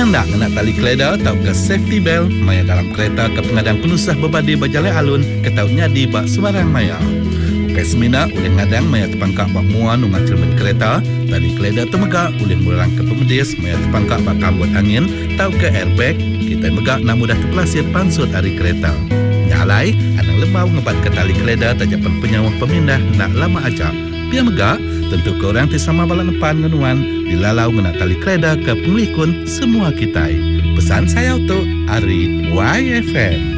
Senang tak nak tali keleda atau ke safety belt maya dalam kereta ke pengadang penusah berbadi berjalan alun ke tahunya di bak sembarang maya. Bukan semina oleh ngadang maya terpangkak bak muan rumah cermin kereta, tali keleda temegak oleh murang ke pemedis maya terpangkak bak kambut angin atau ke airbag, kita megak nak mudah terpelasir pansut hari kereta. Nyalai, anang lebau ngebat ke tali keleda tajapan penyawah pemindah nak lama acak. Biar megak, tentu korang tisama balak depan ngenuan dilalau ngena tali keleda ke pengikun semua kita. Pesan saya untuk Ari YFM.